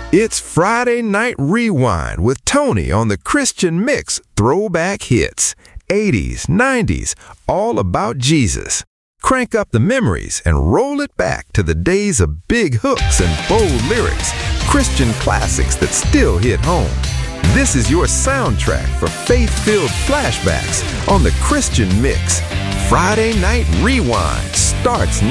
It's Friday Night Rewind with Tony on the Christian Mix Throwback Hits. 80s, 90s, all about Jesus. Crank up the memories and roll it back to the days of big hooks and bold lyrics, Christian classics that still hit home. This is your soundtrack for faith-filled flashbacks on the Christian Mix. Friday Night Rewind starts